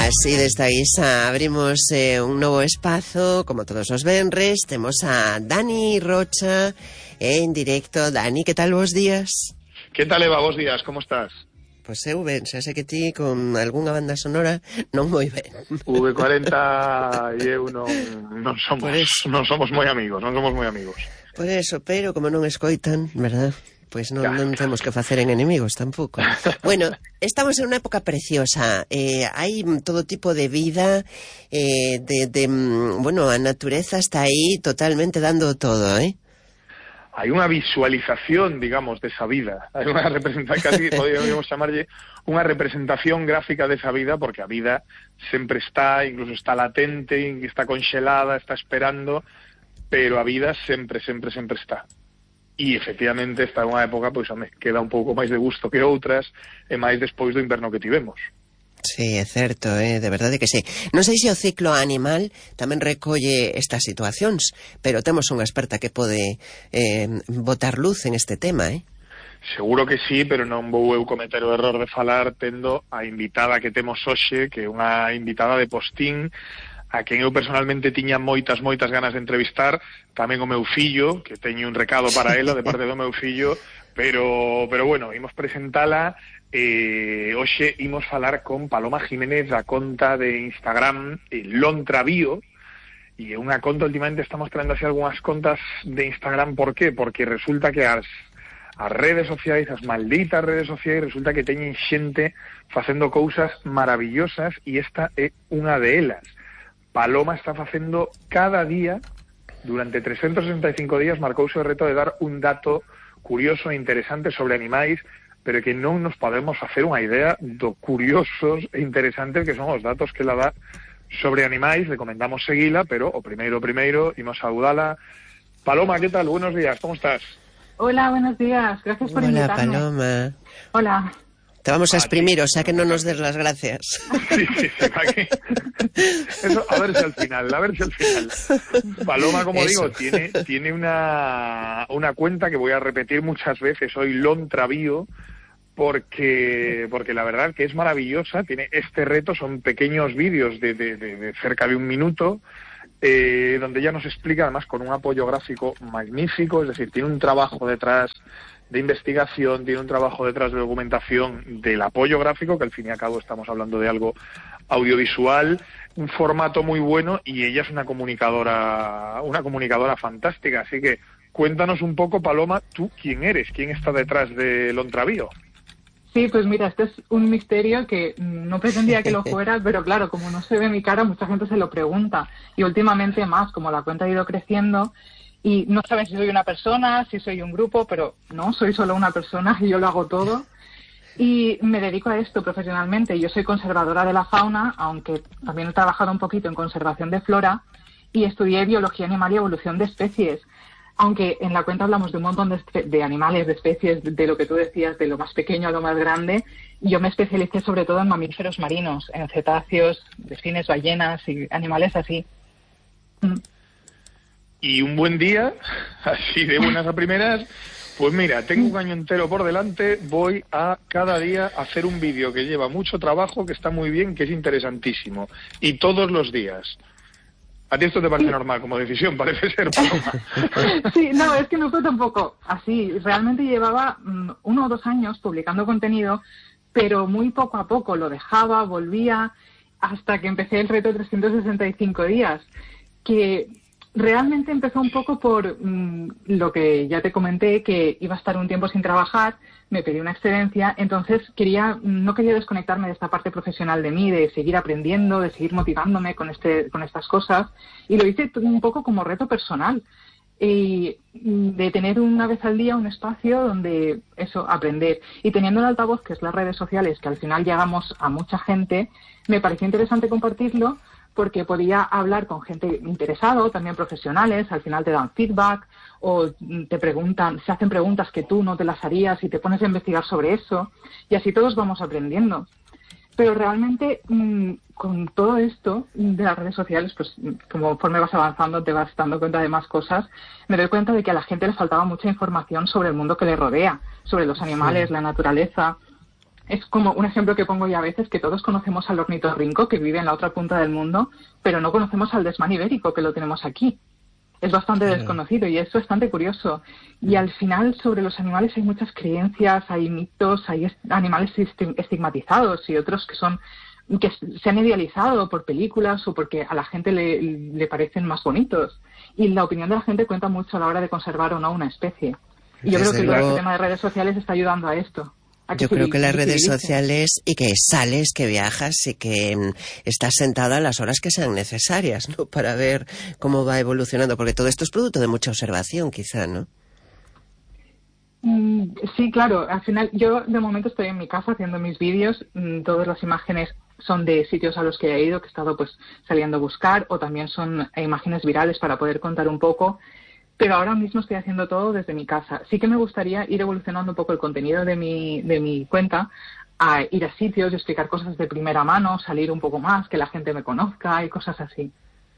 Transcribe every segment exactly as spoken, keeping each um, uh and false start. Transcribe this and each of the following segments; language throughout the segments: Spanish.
Así desta guisa abrimos eh, un novo espazo, como todos os venres. Temos a Dani Rocha en directo. Dani, que tal vos días? Que tal, Eva, vos días, como estás? Pois eu ben, xa sei que ti con algunha banda sonora non moi ben. V cuarenta e eu non, non somos non somos moi amigos, non somos moi amigos. Por eso, pero como non escoitan, verdad? Pois non, non temos que facer en enemigos tampouco. Bueno, estamos en unha época preciosa. Eh, hai todo tipo de vida, eh, de, de, bueno, a natureza está aí totalmente dando todo, eh? Hai unha visualización, digamos, desa vida. Hai unha representación, casi podríamos chamarlle unha representación gráfica desa vida, porque a vida sempre está, incluso está latente, está conxelada, está esperando, pero a vida sempre, sempre, sempre está. E, efectivamente, esta é unha época, pois, home, queda un pouco máis de gusto que outras, e máis despois do inverno que tivemos. Sí, é certo, eh? De verdade que sí. Non sei se o ciclo animal tamén recolle estas situacións, pero temos unha experta que pode eh, botar luz en este tema, eh? Seguro que sí, pero non vou eu cometer o error de falar tendo a invitada que temos hoxe, que é unha invitada de postín, a quen eu personalmente tiña moitas, moitas ganas de entrevistar, tamén o meu fillo, que teño un recado para ela de parte do meu fillo, pero, pero bueno, imos presentala. Eh, hoxe imos falar con Paloma Jiménez da conta de Instagram eh, Lontravío, e é unha conta, últimamente estamos traendo así algunhas contas de Instagram. Por qué? Porque resulta que as, as redes sociais, as malditas redes sociais, resulta que teñen xente facendo cousas maravillosas, e esta é unha de elas. Paloma está facendo cada día, durante trescentos sesenta e cinco días, marcouse o reto de dar un dato curioso e interesante sobre animais, pero que non nos podemos facer unha idea do curiosos e interesantes que son os datos que ela dá sobre animais. Recomendamos seguila, pero o primeiro, primeiro, imos saudala. Paloma, que tal? Buenos días, ¿cómo estás? Hola, buenos días, gracias por Hola, invitarme. Hola, Paloma. Hola. Te vamos a exprimir, o sea que no nos des las gracias. Sí, sí, aquí. Eso, a ver si al final, a ver si al final. Paloma, como Eso. digo, tiene, tiene una, una cuenta que voy a repetir muchas veces hoy, Lontravío, porque porque la verdad que es maravillosa. Tiene este reto, son pequeños vídeos de, de, de, de cerca de un minuto, eh, donde ella nos explica, además con un apoyo gráfico magnífico, es decir, tiene un trabajo detrás de investigación, tiene un trabajo detrás de documentación del apoyo gráfico, que al fin y al cabo estamos hablando de algo audiovisual, un formato muy bueno, y ella es una comunicadora, una comunicadora fantástica. Así que cuéntanos un poco, Paloma, tú quién eres, quién está detrás de Lontravío. Sí, pues mira, este es un misterio que no pretendía que lo fuera, pero claro, como no se ve mi cara, mucha gente se lo pregunta. Y últimamente más, como la cuenta ha ido creciendo, y no saben si soy una persona, si soy un grupo, pero no, soy solo una persona y yo lo hago todo. Y me dedico a esto profesionalmente. Yo soy conservadora de la fauna, aunque también he trabajado un poquito en conservación de flora, y estudié biología animal y evolución de especies. Aunque en la cuenta hablamos de un montón de, de animales, de especies, de, de lo que tú decías, de lo más pequeño a lo más grande, yo me especialicé sobre todo en mamíferos marinos, en cetáceos, delfines, ballenas y animales así. Mm. Y un buen día, así de buenas a primeras, pues mira, tengo un año entero por delante, voy a cada día hacer un vídeo que lleva mucho trabajo, que está muy bien, que es interesantísimo, y todos los días. ¿A ti esto te parece normal como decisión? Parece ser, Paloma. Sí, no, es que no fue tampoco así. Realmente llevaba um, uno o dos años publicando contenido, pero muy poco a poco lo dejaba, volvía, hasta que empecé el reto de trescientos sesenta y cinco días, que realmente empezó un poco por mmm, lo que ya te comenté, que iba a estar un tiempo sin trabajar, me pedí una excedencia, entonces quería no quería desconectarme de esta parte profesional de mí, de seguir aprendiendo, de seguir motivándome con este con estas cosas, y lo hice un poco como reto personal, y de tener una vez al día un espacio donde eso, aprender. Y teniendo el altavoz, que es las redes sociales, que al final llegamos a mucha gente, me pareció interesante compartirlo, porque podía hablar con gente interesada, también profesionales, al final te dan feedback o te preguntan, se hacen preguntas que tú no te las harías y te pones a investigar sobre eso, y así todos vamos aprendiendo. Pero realmente mmm, con todo esto de las redes sociales, pues conforme vas avanzando te vas dando cuenta de más cosas, me doy cuenta de que a la gente le faltaba mucha información sobre el mundo que le rodea, sobre los animales, sí, la naturaleza. Es como un ejemplo que pongo yo a veces, que todos conocemos al ornitorrinco, que vive en la otra punta del mundo, pero no conocemos al desmán ibérico, que lo tenemos aquí. Es bastante claro. desconocido y es bastante curioso. Y al final, sobre los animales hay muchas creencias, hay mitos, hay animales estigmatizados y otros que son que se han idealizado por películas o porque a la gente le, le parecen más bonitos. Y la opinión de la gente cuenta mucho a la hora de conservar o no una especie. Y yo Desde creo que luego... todo este tema de redes sociales está ayudando a esto. Yo creo que las redes sociales y que sales, que viajas y que mm, estás sentada a las horas que sean necesarias, ¿no? Para ver cómo va evolucionando, porque todo esto es producto de mucha observación, quizá, ¿no? Mm, sí, claro. Al final, yo de momento estoy en mi casa haciendo mis vídeos. Mm, todas las imágenes son de sitios a los que he ido, que he estado pues saliendo a buscar, o también son imágenes virales para poder contar un poco. Pero ahora mismo estoy haciendo todo desde mi casa. Sí que me gustaría ir evolucionando un poco el contenido de mi, de mi cuenta, a ir a sitios y explicar cosas de primera mano, salir un poco más, que la gente me conozca y cosas así.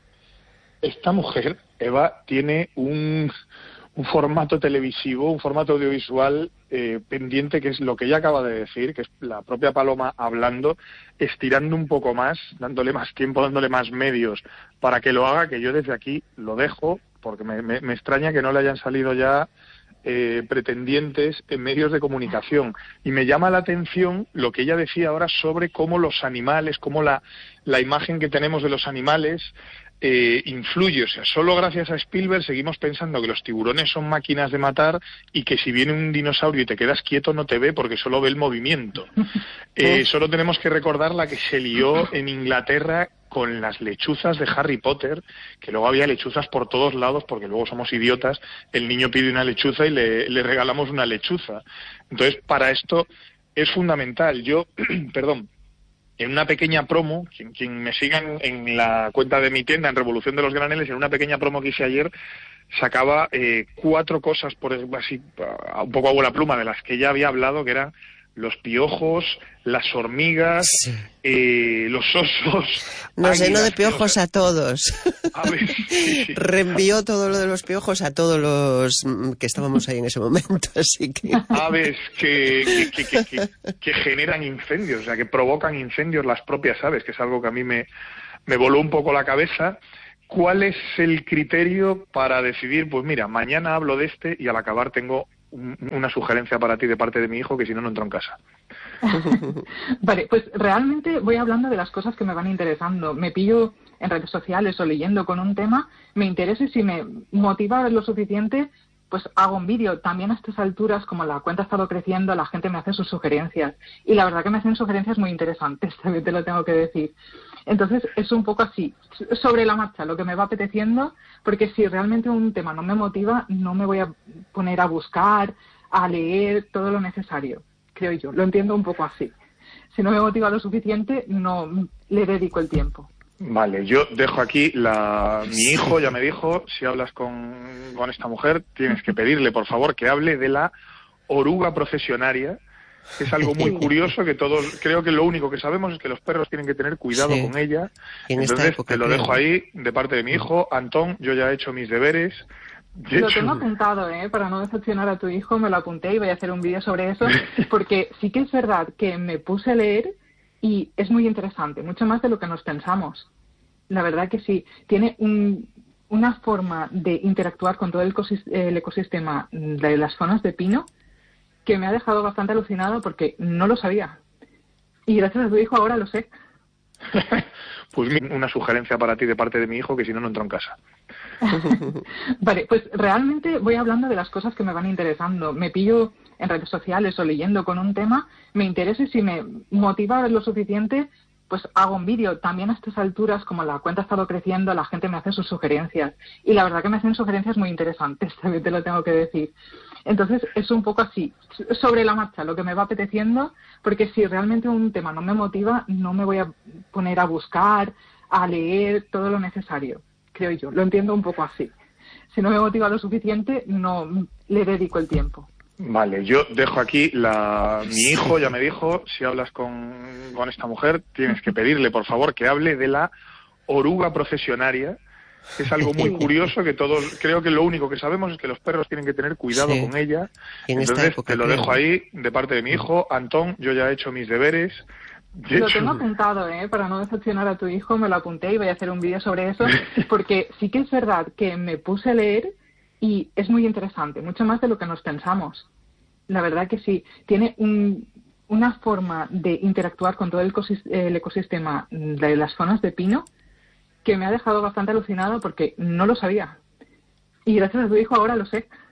Esta mujer, Eva, tiene un, un formato televisivo, un formato audiovisual eh, pendiente, que es lo que ella acaba de decir, que es la propia Paloma hablando, estirando un poco más, dándole más tiempo, dándole más medios para que lo haga, que yo desde aquí lo dejo, porque me, me, me extraña que no le hayan salido ya eh, pretendientes en medios de comunicación. Y me llama la atención lo que ella decía ahora sobre cómo los animales, cómo la, la imagen que tenemos de los animales eh, influye. O sea, solo gracias a Spielberg seguimos pensando que los tiburones son máquinas de matar y que si viene un dinosaurio y te quedas quieto no te ve porque solo ve el movimiento. Eh, solo tenemos que recordar la que se lió en Inglaterra con las lechuzas de Harry Potter, que luego había lechuzas por todos lados, porque luego somos idiotas, el niño pide una lechuza y le, le regalamos una lechuza. Entonces, para esto es fundamental. Yo, perdón, en una pequeña promo, quien, quien me siga en, en la cuenta de mi tienda, en Revolución de los Graneles, en una pequeña promo que hice ayer, sacaba eh, cuatro cosas, por así, un poco a bola pluma, de las que ella había hablado, que eran los piojos, las hormigas, sí. eh, los osos... Nos llenó de piojos a todos. A ver, sí, sí. Reenvió todo lo de los piojos a todos los que estábamos ahí en ese momento, así que... Aves que, que, que, que, que generan incendios, o sea, que provocan incendios las propias aves, que es algo que a mí me, me voló un poco la cabeza. ¿Cuál es el criterio para decidir, pues mira, mañana hablo de este y al acabar tengo una sugerencia para ti de parte de mi hijo, que si no, no entro en casa? Vale, pues realmente voy hablando de las cosas que me van interesando. Me pillo en redes sociales o leyendo con un tema, me interesa y si me motiva lo suficiente, pues hago un vídeo. También a estas alturas, como la cuenta ha estado creciendo, la gente me hace sus sugerencias. Y la verdad que me hacen sugerencias muy interesantes, también te lo tengo que decir. Entonces es un poco así, sobre la marcha, lo que me va apeteciendo, porque si realmente un tema no me motiva, no me voy a poner a buscar, a leer todo lo necesario, creo yo. Lo entiendo un poco así. Si no me motiva lo suficiente, no le dedico el tiempo. Vale, yo dejo aquí la... Mi hijo ya me dijo, si hablas con, con esta mujer, tienes que pedirle, por favor, que hable de la oruga procesionaria. Es algo muy curioso que todos, creo que lo único que sabemos es que los perros tienen que tener cuidado sí. con ella. Entonces época, te lo dejo ahí de parte de mi hijo. Antón, yo ya he hecho mis deberes. De lo hecho... tengo apuntado, ¿eh? Para no decepcionar a tu hijo, me lo apunté y voy a hacer un vídeo sobre eso, porque sí que es verdad que me puse a leer y es muy interesante, mucho más de lo que nos pensamos. La verdad que sí, tiene un, una forma de interactuar con todo el, el ecosistema de las zonas de pino que me ha dejado bastante alucinado porque no lo sabía. Y gracias a tu hijo ahora lo sé. Pues una sugerencia para ti de parte de mi hijo, que si no, no entro en casa. Vale, pues realmente voy hablando de las cosas que me van interesando. Me pillo en redes sociales o leyendo con un tema, me interesa y si me motiva lo suficiente, pues hago un vídeo. También a estas alturas, como la cuenta ha estado creciendo, la gente me hace sus sugerencias. Y la verdad que me hacen sugerencias muy interesantes, también te lo tengo que decir. Entonces es un poco así, sobre la marcha, lo que me va apeteciendo, porque si realmente un tema no me motiva, no me voy a poner a buscar, a leer todo lo necesario, creo yo. Lo entiendo un poco así. Si no me motiva lo suficiente, no le dedico el tiempo. Vale, yo dejo aquí la... Mi hijo ya me dijo, si hablas con, con esta mujer, tienes que pedirle, por favor, que hable de la oruga procesionaria. es algo muy curioso que todos, creo que lo único que sabemos es que los perros tienen que tener cuidado sí. con ella. En Entonces época, te lo claro. dejo ahí de parte de mi hijo. Antón, yo ya he hecho mis deberes. De lo hecho... tengo apuntado, ¿eh? Para no decepcionar a tu hijo, me lo apunté y voy a hacer un vídeo sobre eso, porque sí que es verdad que me puse a leer y es muy interesante, mucho más de lo que nos pensamos. La verdad que sí, tiene un, una forma de interactuar con todo el, el ecosistema de las zonas de pino que me ha dejado bastante alucinado porque no lo sabía. Y gracias a tu hijo ahora lo sé.